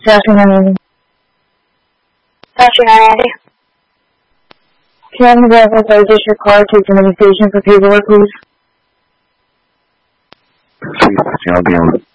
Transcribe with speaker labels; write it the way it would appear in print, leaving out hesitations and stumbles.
Speaker 1: Dr. Andy.
Speaker 2: Dr. Andy.
Speaker 1: Can I have a district card to the medication for paperwork, please?
Speaker 3: Sí, señor, dígame.